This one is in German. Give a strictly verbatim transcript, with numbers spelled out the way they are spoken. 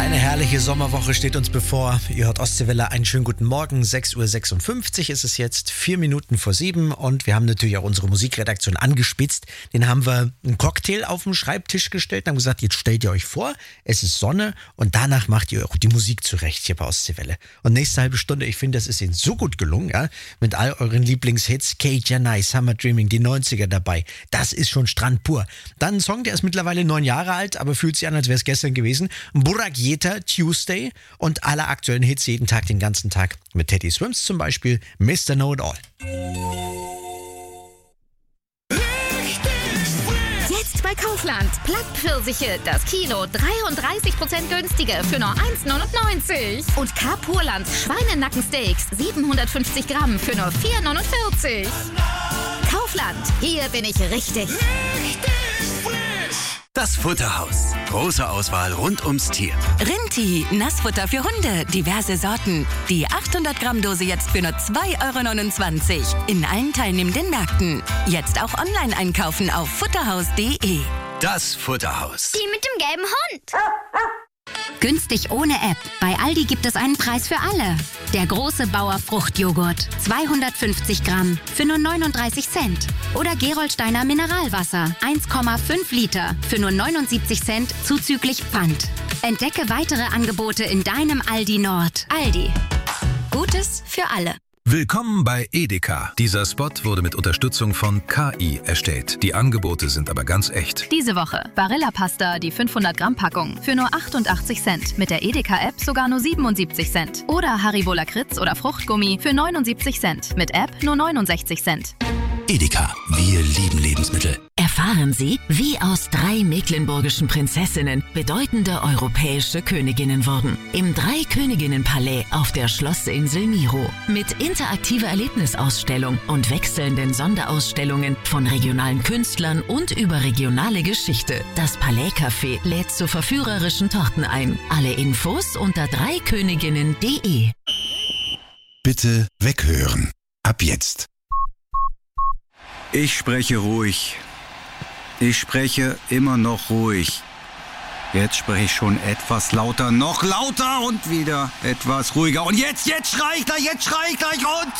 Eine herrliche Sommerwoche steht uns bevor. Ihr hört Ostseewelle, einen schönen guten Morgen. sechs Uhr sechsundfünfzig ist es jetzt, vier Minuten vor sieben. Und wir haben natürlich auch unsere Musikredaktion angespitzt. Den haben wir einen Cocktail auf den Schreibtisch gestellt und haben gesagt, jetzt stellt ihr euch vor, es ist Sonne und danach macht ihr auch die Musik zurecht hier bei Ostseewelle. Und nächste halbe Stunde, ich finde, das ist Ihnen so gut gelungen, ja, mit all euren Lieblingshits. Kate Janai, Summer Dreaming, die neunziger dabei. Das ist schon Strand pur. Dann ein Song, der ist mittlerweile neun Jahre alt, aber fühlt sich an, als wäre es gestern gewesen. Burak Yeta, Tuesday und alle aktuellen Hits jeden Tag, den ganzen Tag. Mit Teddy Swims zum Beispiel, Mister Know It All. Jetzt bei Kaufland. Plattpfirsiche, das Kilo dreiunddreißig Prozent günstiger für nur eins neunundneunzig. Und K-Purlands Schweinenackensteaks siebenhundertfünfzig Gramm für nur vier neunundvierzig. Kaufland, hier bin ich richtig. Das Futterhaus. Große Auswahl rund ums Tier. Rinti, Nassfutter für Hunde, diverse Sorten. Die achthundert Gramm Dose jetzt für nur zwei Euro neunundzwanzig. In allen teilnehmenden Märkten. Jetzt auch online einkaufen auf futterhaus punkt de. Das Futterhaus. Die mit dem gelben Hund. Günstig ohne App. Bei Aldi gibt es einen Preis für alle. Der große Bauer Fruchtjoghurt. zweihundertfünfzig Gramm für nur neununddreißig Cent. Oder Gerolsteiner Mineralwasser. eins Komma fünf Liter für nur neunundsiebzig Cent zuzüglich Pfand. Entdecke weitere Angebote in deinem Aldi Nord. Aldi. Gutes für alle. Willkommen bei Edeka. Dieser Spot wurde mit Unterstützung von K I erstellt. Die Angebote sind aber ganz echt. Diese Woche Barilla-Pasta, die fünfhundert Gramm Packung für nur achtundachtzig Cent. Mit der Edeka-App sogar nur siebenundsiebzig Cent. Oder Haribo Lakritz oder Fruchtgummi für neunundsiebzig Cent. Mit App nur neunundsechzig Cent. Edeka, wir lieben Lebensmittel. Erfahren Sie, wie aus drei mecklenburgischen Prinzessinnen bedeutende europäische Königinnen wurden. Im Drei-Königinnen-Palais auf der Schlossinsel Miro. Mit interaktiver Erlebnisausstellung und wechselnden Sonderausstellungen von regionalen Künstlern und überregionale Geschichte. Das Palais-Café lädt zu verführerischen Torten ein. Alle Infos unter dreiköniginnen punkt de. Bitte weghören. Ab jetzt. Ich spreche ruhig. Ich spreche immer noch ruhig. Jetzt spreche ich schon etwas lauter, noch lauter und wieder etwas ruhiger. Und jetzt, jetzt schrei ich gleich, jetzt schrei ich gleich und...